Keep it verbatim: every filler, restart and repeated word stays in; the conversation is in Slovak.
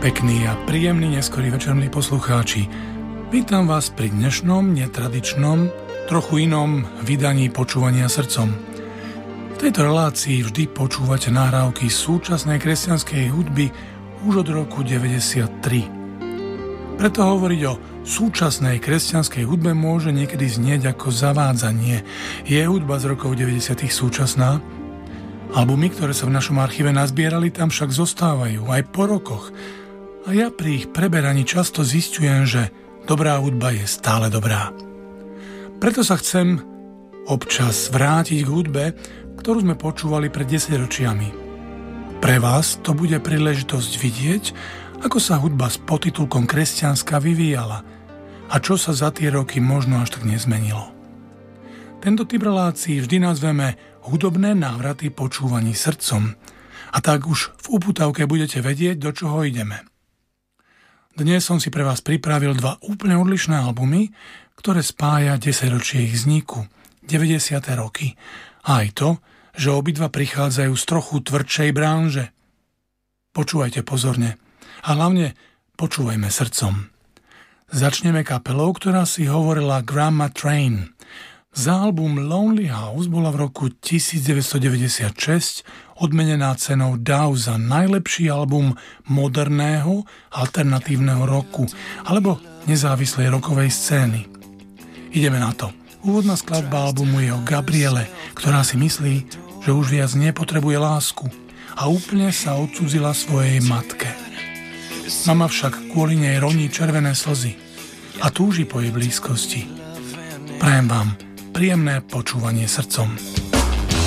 Pekný a príjemný neskorý večer, milí poslucháči. Vítam vás pri dnešnom, netradičnom, trochu inom vydaní Počúvania srdcom. V tejto relácii vždy počúvate nahrávky súčasnej kresťanskej hudby už od roku deväťdesiattri. Preto hovoriť o súčasnej kresťanskej hudbe môže niekedy znieť ako zavádzanie. Je hudba z rokov deväťdesiatych súčasná? Albumy, ktoré sa v našom archíve nazbierali, tam však zostávajú aj po rokoch. A ja pri ich preberaní často zisťujem, že dobrá hudba je stále dobrá. Preto sa chcem občas vrátiť k hudbe, ktorú sme počúvali pred desaťročiami. Pre vás to bude príležitosť vidieť, ako sa hudba s podtitulkom kresťanská vyvíjala a čo sa za tie roky možno až tak nezmenilo. Tento typ relácií vždy nazveme hudobné návraty počúvaní srdcom a tak už v uputavke budete vedieť, do čoho ideme. Dnes som si pre vás pripravil dva úplne odlišné albumy, ktoré spája desaťročie ich vzniku, deväťdesiate roky. A aj to, že obidva prichádzajú z trochu tvrdšej branže. Počúvajte pozorne a hlavne počúvajme srdcom. Začneme kapelou, ktorá si hovorila Grandma Train. Za album Lonely House bola v roku devätnásťstodeväťdesiatšesť odmenená cenou Dow za najlepší album moderného alternatívneho roku alebo nezávislej rokovej scény. Ideme na to. Úvodná skladba albumu je o Gabriele, ktorá si myslí, že už viac nepotrebuje lásku a úplne sa odcudzila svojej matke. Mama však kvôli nej roní červené slzy a túži po jej blízkosti. Prajem vám príjemné počúvanie srdcom.